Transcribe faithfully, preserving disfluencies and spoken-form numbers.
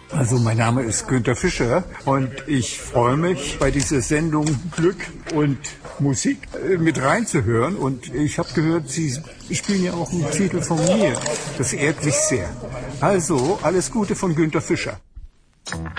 Also mein Name ist Günter Fischer und ich freue mich, bei dieser Sendung Glück und Musik äh, mit reinzuhören. Und ich habe gehört, Sie spielen ja auch einen Titel von mir. Das ehrt mich sehr. Also alles Gute von Günter Fischer.